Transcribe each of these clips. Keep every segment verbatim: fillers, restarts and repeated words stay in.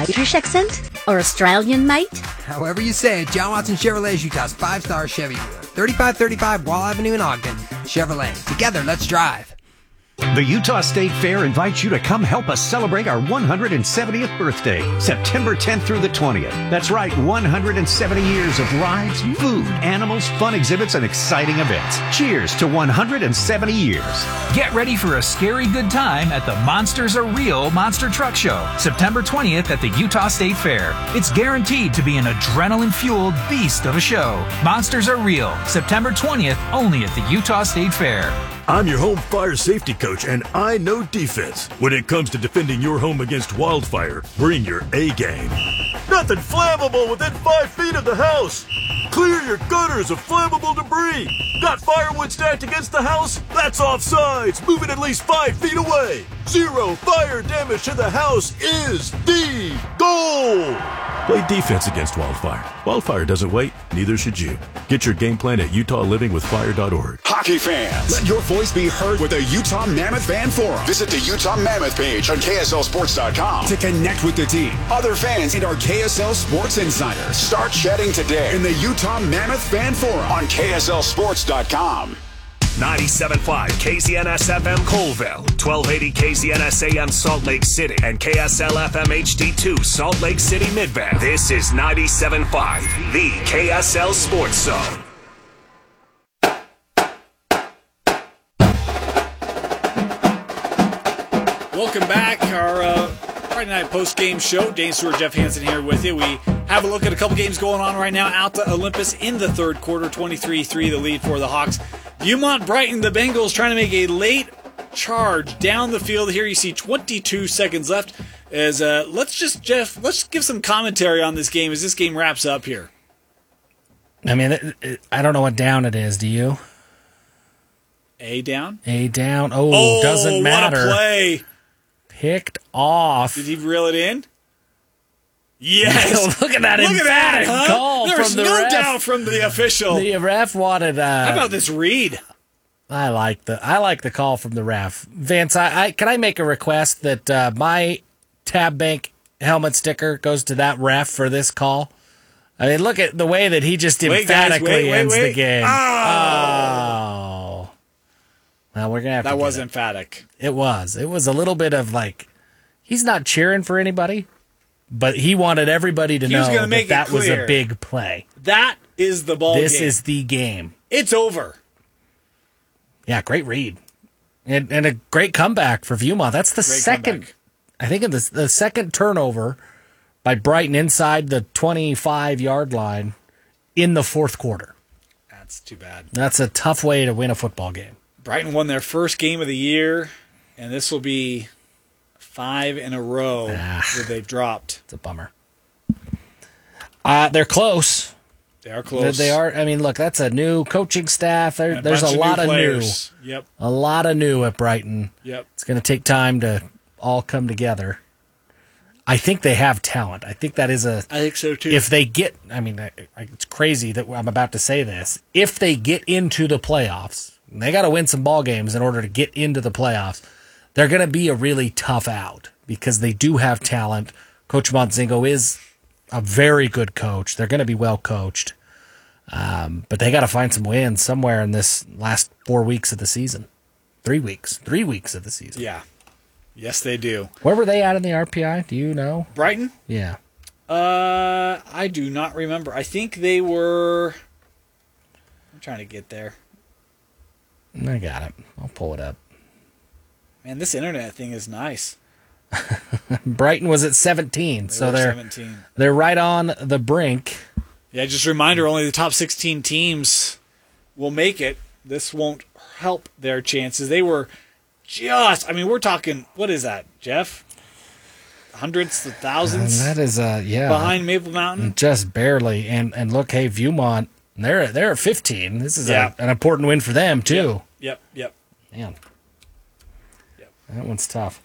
Irish accent? Or Australian, mate? However you say it, John Watson Chevrolet is Utah's five-star Chevy dealer. thirty-five thirty-five Wall Avenue in Ogden. Chevrolet. Together, let's drive. The Utah State Fair invites you to come help us celebrate our one hundred seventieth birthday, September tenth through the twentieth. That's right, one hundred seventy years of rides, food, animals, fun exhibits, and exciting events. Cheers to one hundred seventy years. Get ready for a scary good time at the Monsters Are Real Monster Truck Show, September twentieth at the Utah State Fair. It's guaranteed to be an adrenaline-fueled beast of a show. Monsters Are Real, September twentieth, only at the Utah State Fair. I'm your home fire safety coach, and I know defense. When it comes to defending your home against wildfire, bring your A game. Nothing flammable within five feet of the house. Clear your gutters of flammable debris. Got firewood stacked against the house? That's offsides. Move it at least five feet away. Zero fire damage to the house is the goal. Play defense against wildfire. Wildfire doesn't wait, neither should you. Get your game plan at utah living with fire dot org. Hockey fans, let your voice be heard with the Utah Mammoth Fan Forum. Visit the Utah Mammoth page on K S L Sports dot com to connect with the team, other fans, and our K S L Sports insiders. Start chatting today in the Utah Mammoth Fan Forum on K S L Sports dot com. ninety-seven point five K Z N S F M Colville, twelve eighty K Z N S A M Salt Lake City, and K S L F M H D two Salt Lake City Midvale. This is ninety-seven point five, the K S L Sports Zone. Welcome back. Our uh, Friday night post-game show. Dane Stewart, Jeff Hansen here with you. We have a look at a couple games going on right now. Alta Olympus in the third quarter, twenty-three three the lead for the Hawks. Viewmont Brighton, the Bengals trying to make a late charge down the field. Here you see twenty-two seconds left. As uh, let's just, Jeff, let's give some commentary on this game as this game wraps up here. I mean, it, it, I don't know what down it is. Do you? A down? A down. Oh, oh doesn't matter. What a play. Picked off. Did he reel it in? Yes. Look at that Look at that, emphatic huh? call There's from the no ref. doubt from the official. The ref wanted. Uh, How about this read? I like the I like the call from the ref. Vance, I, I can I make a request that uh, my Tab Bank helmet sticker goes to that ref for this call? I mean, look at the way that he just Wait, emphatically guys, wait, wait, ends wait. the game. Oh. oh. Well, we're gonna have that to. That was it. emphatic. It was. It was a little bit of like he's not cheering for anybody, but he wanted everybody to he know was gonna make that that it clear. was a big play. That is the ball. This game. is the game. It's over. Yeah, great read, and and a great comeback for Viewmont. That's the Great second. comeback. I think of the the second turnover by Brighton inside the twenty-five yard line in the fourth quarter. That's too bad. That's a tough way to win a football game. Brighton won their first game of the year, and this will be five in a row Ah. that they've dropped. It's a bummer. Uh, they're close. They are close. They are. I mean, look, that's a new coaching staff. There, And a there's bunch a of lot new of players. new. Yep. A lot of new at Brighton. Yep. It's going to take time to all come together. I think they have talent. I think that is a. I think so too. If they get, I mean, I, I, it's crazy that I'm about to say this. If they get into the playoffs, they got to win some ball games in order to get into the playoffs. They're going to be a really tough out because they do have talent. Coach Montzingo is a very good coach. They're going to be well coached. Um, but they got to find some wins somewhere in this last four weeks of the season. Three weeks. Three weeks of the season. Yeah. Yes, they do. Where were they at in the R P I? Do you know? Brighton? Yeah. Uh, I do not remember. I think they were. I'm trying to get there. I got it. I'll pull it up. Man, this internet thing is nice. Brighton was at seventeen, They so were they're seventeen. they're right on the brink. Yeah, just a reminder, only the top sixteen teams will make it. This won't help their chances. They were just, I mean, we're talking, what is that, Jeff? Hundreds of thousands And that is uh yeah behind Maple Mountain? just barely. And and look, hey, Viewmont, they're they're at fifteen. This is Yeah. a, an important win for them too. Yep, yep. Man, Yep. that one's tough.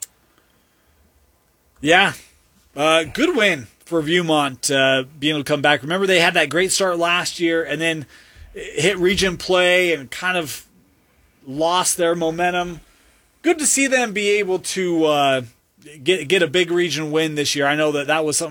Yeah, uh, good win for Viewmont uh, being able to come back. Remember, they had that great start last year and then hit region play and kind of lost their momentum. Good to see them be able to uh, get get a big region win this year. I know that that was something